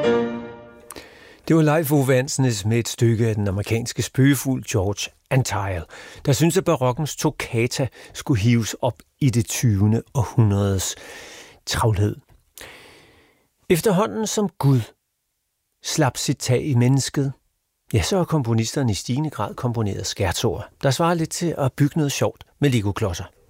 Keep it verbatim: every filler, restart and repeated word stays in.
Det var Leif Ove Andsnes med et stykke af den amerikanske spøgefugl George Antheil, der synes at barokkens toccata skulle hives op i det tyvende århundredes travlhed. Efterhånden som Gud slap sit tag i mennesket, ja, så har komponisterne i stigende grad komponeret skærtoer, der svarer lidt til at bygge noget sjovt med legoklodser.